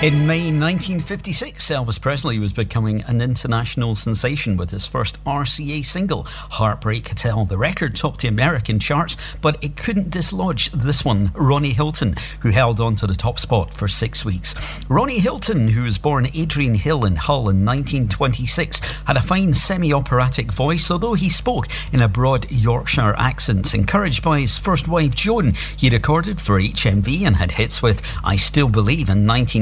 In May 1956, Elvis Presley was becoming an international sensation with his first RCA single, Heartbreak Hotel. The record topped the American charts, but it couldn't dislodge this one, Ronnie Hilton, who held on to the top spot for 6 weeks. Ronnie Hilton, who was born Adrian Hill in Hull in 1926, had a fine semi-operatic voice, although he spoke in a broad Yorkshire accent. Encouraged by his first wife, Joan, he recorded for HMV and had hits with I Still Believe in 19